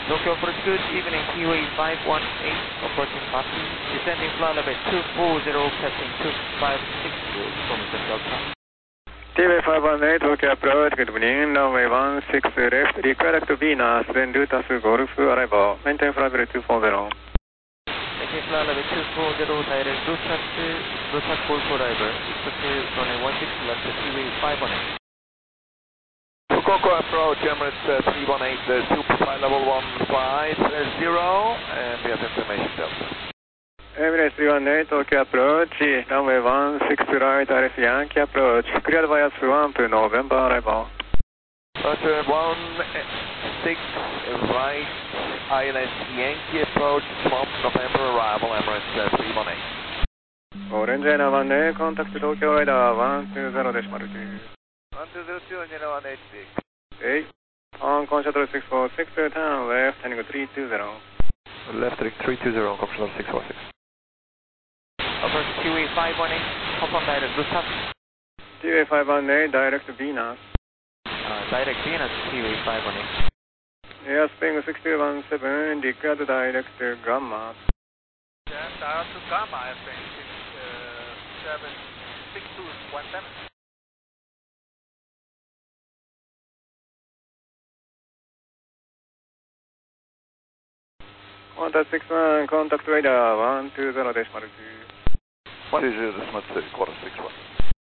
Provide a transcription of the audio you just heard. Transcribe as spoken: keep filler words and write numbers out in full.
Tokyo approach, good evening, Kiwi five one eight, approaching Batu, descending flight level two four zero, passing two five six, information Delta. Kiwi five one eight, Tokyo approach, good evening, runway one six left, redirect to Venus, then Lutas Golf, arrival, maintain flight level two four zero. Maintain flight level two four zero, direct Lutas, Lutas Golf arrival, expect runway one six left, Kiwi five one eight. Fukuoka approach, Emirates uh, three one eight, uh, super flight level one five zero, and we have information Delta. Emirates three one eight, Tokyo approach, runway one six right, R F Yankee approach, cleared via Swamp, November arrival. Roger, one six right, I N S Yankee approach, Swamp, November arrival, Emirates uh, three one eight. Orange Air one eight, contact Tokyo radar one two zero decimal two. one two zero two, Nina one eight six. eight, on con shuttle six four six, turn left, heading three two zero. Left heading three two zero, con shuttle six four six. Approach Kiwi five one eight, confirm direct Lutas. Kiwi five one eight, direct Venus. Uh, direct Venus, Kiwi five one eight. Airspeed six two one seven, declared direct Gamma. Yeah, direct to Gamma, airspeed seven six two one seven. Contact six one, contact radar one two zero decimal two. one two zero decimal two, quarter six one.